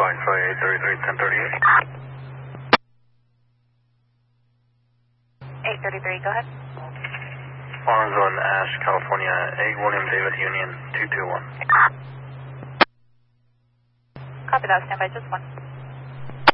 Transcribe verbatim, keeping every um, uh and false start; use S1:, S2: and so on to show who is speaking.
S1: Flying Flight eight thirty-three, ten thirty-eight.
S2: eight thirty-three, go ahead.
S1: Alonzo in Ash, California, eight William David Union, two two one.
S2: Copy that, stand by just one.